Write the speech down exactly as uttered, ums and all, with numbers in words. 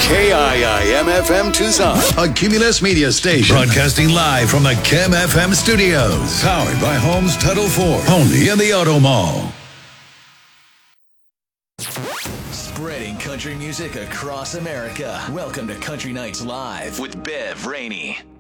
K I I M F M Tucson, a Cumulus Media station. Broadcasting live from the Chem F M studios. Powered by Holmes Title four. Only in the Auto Mall. Spreading country music across America. Welcome to Country Nights Live with Bev Rainey.